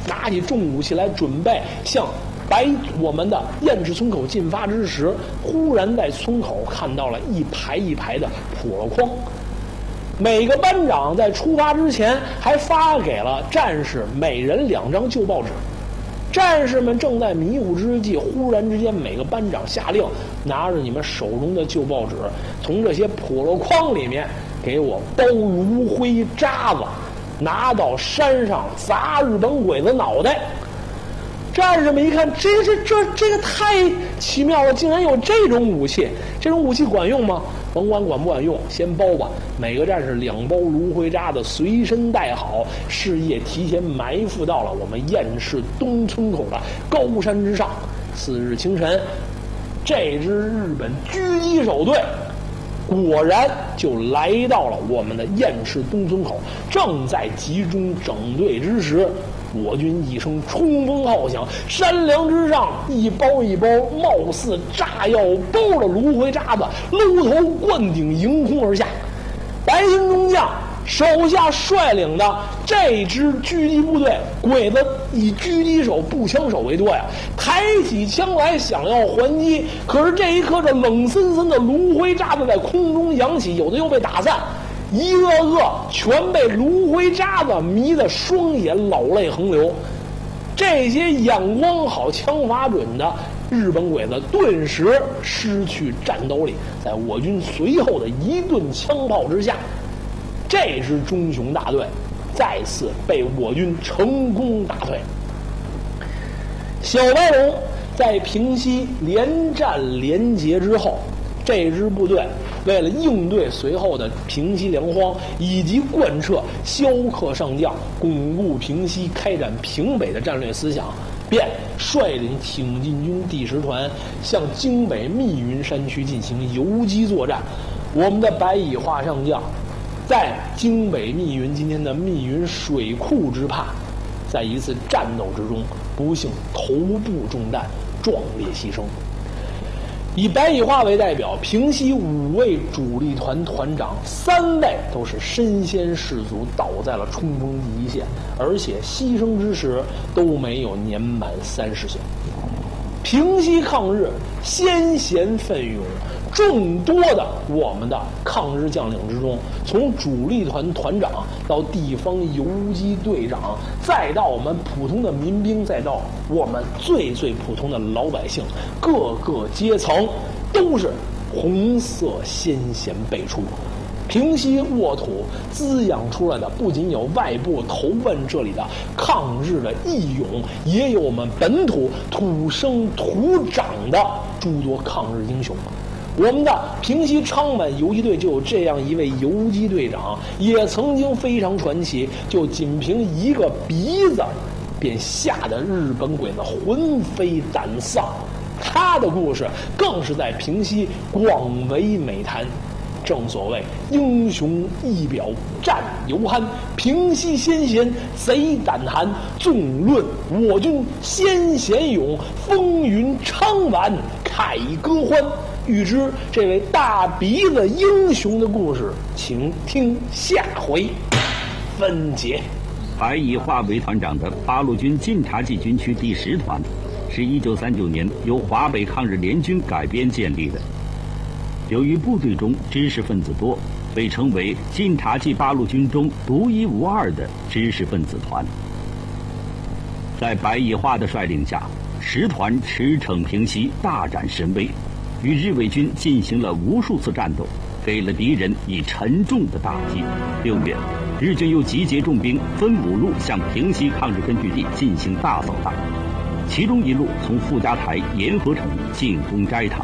拿起重武器来准备向我们的雁翅村口进发之时，忽然在村口看到了一排一排的笸箩筐。每个班长在出发之前还发给了战士每人2张旧报纸。战士们正在迷糊之际，忽然之间，每个班长下令，拿着你们手中的旧报纸，从这些笸箩筐里面给我包炉灰渣子，拿到山上砸日本鬼子脑袋。战士们一看，这个太奇妙了，竟然有这种武器！这种武器管用吗？甭管管不管用，先包吧。每个战士2包芦灰渣子随身带好，事业提前埋伏到了我们雁翅东村口的高山之上。次日清晨，这支日本狙击手队果然就来到了我们的雁翅东村口。正在集中整队之时，我军一声冲锋号响，山梁之上一包一包貌似炸药包的芦灰渣子搂头灌顶，迎空而下。白金中将手下率领的这支狙击部队，鬼子以狙击手步枪手为多呀，抬起枪来想要还击，可是这一刻，这冷森森的芦灰渣子在空中扬起，有的又被打散，一个个全被芦灰渣子迷得双眼老泪横流。这些眼光好、枪法准的日本鬼子顿时失去战斗力，在我军随后的一顿枪炮之下，这支忠雄大队再次被我军成功打退。小白龙在平西连战连捷之后，这支部队为了应对随后的平西粮荒以及贯彻萧克上将巩固平西开展平北的战略思想，便率领挺进军第10团向京北密云山区进行游击作战。我们的白蚁化上将在京北密云今天的密云水库之畔，在一次战斗之中不幸头部中弹，壮烈牺牲。以白蚁化为代表，平西5位主力团团长3位都是身先士卒，倒在了冲锋第一线，而且牺牲之时都没有年满30岁。平西抗日先贤奋勇，众多的我们的抗日将领之中，从主力团团长到地方游击队长，再到我们普通的民兵，再到我们最普通的老百姓，各个阶层都是红色先贤辈出。平西沃土滋养出来的不仅有外部投奔这里的抗日的义勇，也有我们本土土生土长的诸多抗日英雄。我们的平西昌满游击队就有这样一位游击队长，也曾经非常传奇，就仅凭一个鼻子便吓得日本鬼子魂飞胆丧。他的故事更是在平西广为美谈。正所谓英雄一表战犹酣，平西先贤贼胆寒。纵论我军先贤勇，风云昌晚凯歌欢。欲知这位大鼻子英雄的故事，请听下回分解。 白蚁化为团长的八路军晋察冀军区第10团，是1939年由华北抗日联军改编建立的。由于部队中知识分子多，被称为晋察冀八路军中独一无二的知识分子团。在白蚁化的率领下，10团驰骋平西，大展神威，与日伪军进行了无数次战斗，给了敌人以沉重的打击。6月，日军又集结重兵，分5路向平西抗日根据地进行大扫荡，其中一路从傅家台、沿河城进攻斋堂。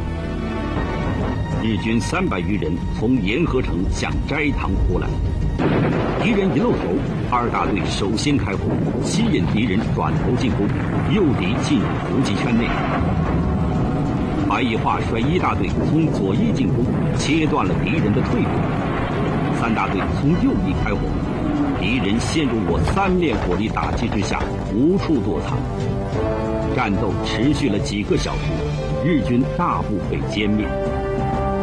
日军300余人从沿河城向斋堂扑来，敌人一露头，2大队首先开火，吸引敌人转头进攻，诱敌进入伏击圈内。白蚁化率1大队从左翼进攻，切断了敌人的退路。3大队从右翼开火，敌人陷入我3面火力打击之下，无处躲藏。战斗持续了几个小时，日军大部被歼灭。